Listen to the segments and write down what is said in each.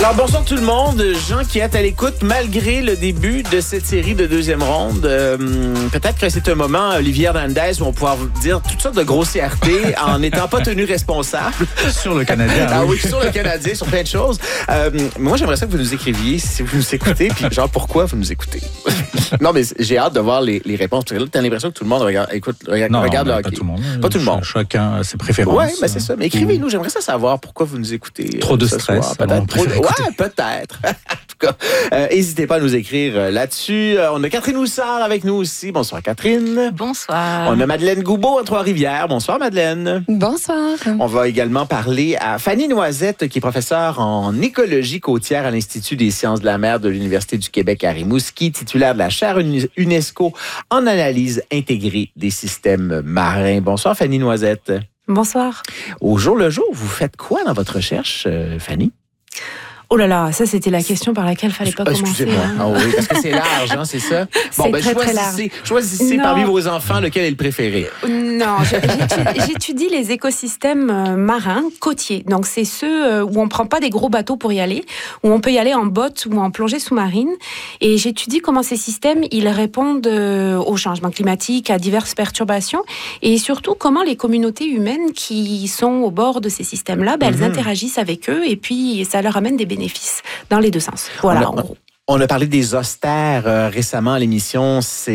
Alors, bonsoir tout le monde. Gens qui êtes à l'écoute malgré le début de cette série de deuxième ronde. Peut-être que c'est un moment, Olivier Hernandez, où on va pouvoir vous dire toutes sortes de grossièretés en n'étant pas tenu responsable. Sur le Canadien. Ah oui, sur le Canadien, sur plein de choses. Moi, j'aimerais ça que vous nous écriviez si vous nous écoutez, puis genre, pourquoi vous nous écoutez? Non, mais j'ai hâte de voir les réponses. Parce que là, t'as l'impression que tout le monde regarde le hockey. Pas tout le monde. Pas tout le monde. Chacun a ses préférences. Oui, mais c'est ça. Mais écrivez-nous, j'aimerais ça savoir pourquoi vous nous écoutez. Trop de ce stress. soir. Peut-être. Ouais, peut-être. En tout cas, n'hésitez pas à nous écrire là-dessus. On a Catherine Houssard avec nous aussi. Bonsoir, Catherine. Bonsoir. On a Madeleine Goubeau à Trois-Rivières. Bonsoir, Madeleine. Bonsoir. On va également parler à Fanny Noisette, qui est professeure en écologie côtière à l'Institut des sciences de la mer de l'Université du Québec à Rimouski, titulaire de la chaire UNESCO en analyse intégrée des systèmes marins. Bonsoir, Fanny Noisette. Bonsoir. Au jour le jour, vous faites quoi dans votre recherche, Fanny? Oh là là, ça c'était la question par laquelle il fallait pas commencer. Excusez-moi. Hein. Ah oui, parce que c'est large, hein, c'est ça? Bon, c'est très large. Choisissez parmi vos enfants lequel est le préféré. Non, j'étudie les écosystèmes marins côtiers. Donc c'est ceux où on prend pas des gros bateaux pour y aller, où on peut y aller en botte ou en plongée sous-marine. Et j'étudie comment ces systèmes ils répondent au changement climatique, à diverses perturbations, et surtout comment les communautés humaines qui sont au bord de ces systèmes-là, elles interagissent avec eux, et puis ça leur amène des bénéfices dans les deux sens. Voilà, en gros. On a parlé des austères récemment à l'émission.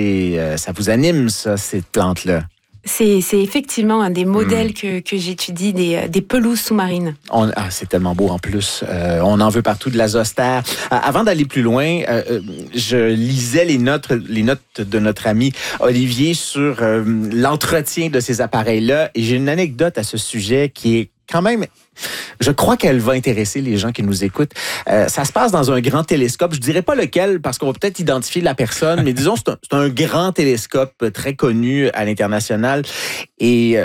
Ça vous anime, ça, ces plantes-là? C'est effectivement un des modèles que j'étudie, des pelouses sous-marines. C'est tellement beau en plus. On en veut partout de la zostère. Avant d'aller plus loin, je lisais les notes de notre ami Olivier sur l'entretien de ces appareils-là. Et j'ai une anecdote à ce sujet qui est quand même... Je crois qu'elle va intéresser les gens qui nous écoutent. Ça se passe dans un grand télescope. Je dirais pas lequel parce qu'on va peut-être identifier la personne, mais disons c'est un grand télescope très connu à l'international. Et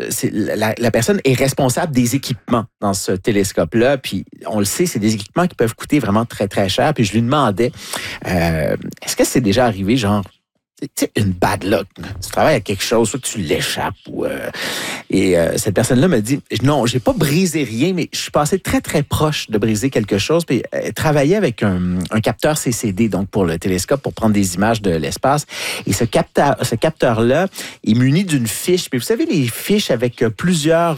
la personne est responsable des équipements dans ce télescope-là. Puis on le sait, c'est des équipements qui peuvent coûter vraiment très, très cher. Puis je lui demandais, est-ce que c'est déjà arrivé, genre, tu sais, une bad luck. Tu travailles à quelque chose, soit tu l'échappes. Cette personne-là m'a dit, non, j'ai pas brisé rien, mais je suis passé très, très proche de briser quelque chose. Puis elle travaillait avec un capteur CCD, donc pour le télescope, pour prendre des images de l'espace. Et ce capteur-là est muni d'une fiche. Puis vous savez, les fiches avec plusieurs...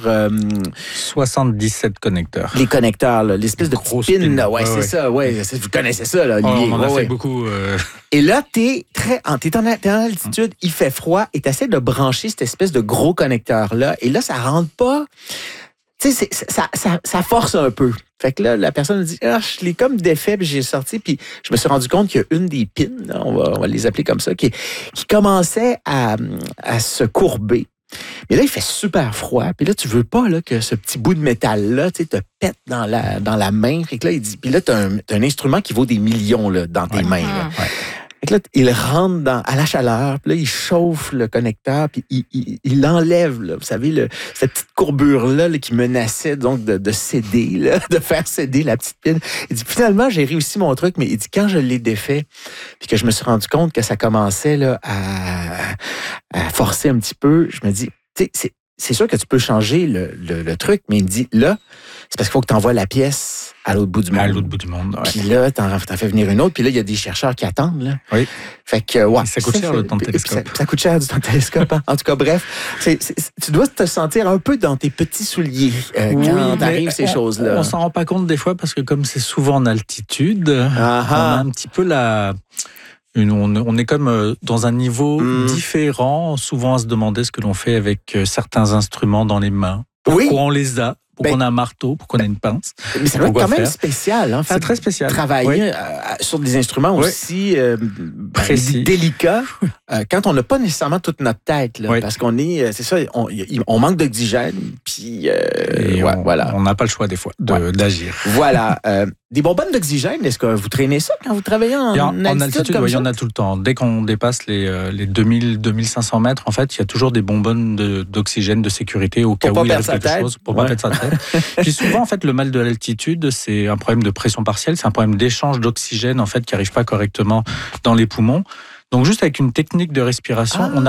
77 connecteurs. Les connecteurs, là, l'espèce de grosse pin. pin. Ouais, c'est ça. Ouais, vous connaissez ça, là, Olivier. On en a fait beaucoup. Et là, t'es en altitude, il fait froid, et t'essaies de brancher cette espèce de gros connecteur-là, et là, ça rentre pas. Tu sais, ça force un peu. Fait que là, la personne me dit, je l'ai comme défait, puis j'ai sorti, puis je me suis rendu compte qu'il y a une des pins, là, on va les appeler comme ça, qui commençait à se courber. Mais là, il fait super froid. Puis là, tu veux pas là, que ce petit bout de métal-là te pète dans la main. Fait que là, il dit, puis là, t'as un instrument qui vaut des millions là, dans tes mains. Là. Ouais. Fait que là, il rentre à la chaleur, puis là, il chauffe le connecteur, puis il l'enlève, là, vous savez, cette petite courbure-là là, qui menaçait donc de céder, là, de faire céder la petite pine. Il dit, finalement, j'ai réussi mon truc, mais il dit, quand je l'ai défait, puis que je me suis rendu compte que ça commençait là, à forcer un petit peu, je me dis, tu sais, c'est sûr que tu peux changer le truc, mais il me dit, là, c'est parce qu'il faut que tu envoies la pièce à l'autre bout du monde. À l'autre bout du monde, ouais. Puis là, t'en fais venir une autre, puis là, il y a des chercheurs qui attendent, là. Oui. Fait que, ouais. Ça coûte cher, le temps de télescope. Ça coûte cher, du temps de télescope, hein? En tout cas, bref, tu dois te sentir un peu dans tes petits souliers quand t'arrives ces choses-là. On s'en rend pas compte des fois, parce que comme c'est souvent en altitude, on a un petit peu on est comme dans un niveau différent, souvent à se demander ce que l'on fait avec certains instruments dans les mains. Pourquoi on les a? Pourquoi on a un marteau? Pourquoi on a une pince? Mais ça doit être quand même spécial. Hein? C'est très spécial. Travailler sur des instruments aussi précis, délicats, quand on n'a pas nécessairement toute notre tête. Là, parce qu'on est, c'est ça, on manque d'oxygène. Puis, voilà. On n'a pas le choix des fois d'agir. Voilà. Des bonbonnes d'oxygène, est-ce que vous traînez ça quand vous travaillez en altitude comme ça? Il y en a tout le temps. Dès qu'on dépasse les 2000-2500 mètres, en fait, il y a toujours des bonbonnes d'oxygène de sécurité au cas où il arrive quelque chose. Pour pas perdre sa tête. Puis souvent, en fait, le mal de l'altitude, c'est un problème de pression partielle, c'est un problème d'échange d'oxygène, en fait, qui n'arrive pas correctement dans les poumons. Donc, juste avec une technique de respiration, on